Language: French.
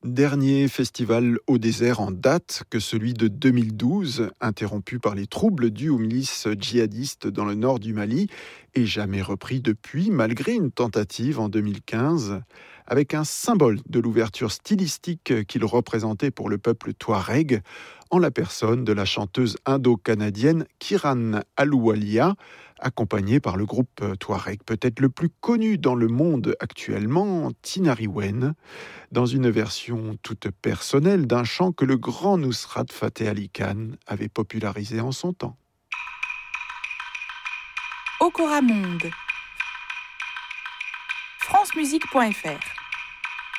Dernier festival au désert en date que celui de 2012, interrompu par les troubles dus aux milices djihadistes dans le nord du Mali, et jamais repris depuis, malgré une tentative en 2015, avec un symbole de l'ouverture stylistique qu'il représentait pour le peuple touareg, en la personne de la chanteuse indo-canadienne Kiran Ahluwalia, accompagnée par le groupe touareg peut-être le plus connu dans le monde actuellement, Tinariwen, dans une version toute personnelle d'un chant que le grand Nusrat Fateh Ali Khan avait popularisé en son temps. Okora Monde. francemusique.fr